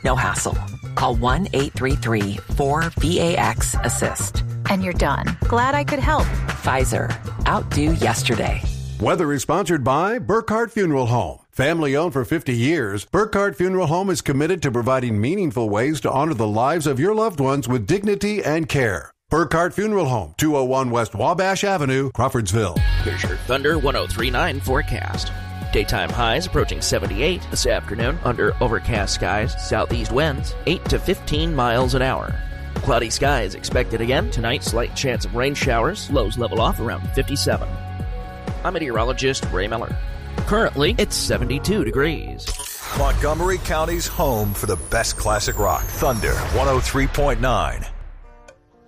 no hassle. Call 1-833-4VAX-ASSIST. And you're done. Glad I could help. Pfizer. Outdo yesterday. Weather is sponsored by Burkhardt Funeral Home. Family owned for 50 years, Burkhardt Funeral Home is committed to providing meaningful ways to honor the lives of your loved ones with dignity and care. Burkhardt Funeral Home, 201 West Wabash Avenue, Crawfordsville. Here's your Thunder 103.9 forecast. Daytime highs approaching 78 this afternoon under overcast skies, southeast winds 8 to 15 miles an hour. Cloudy skies expected again tonight, slight chance of rain showers, lows level off around 57. I'm meteorologist Ray Miller. Currently, it's 72 degrees. Montgomery County's home for the best classic rock. Thunder 103.9.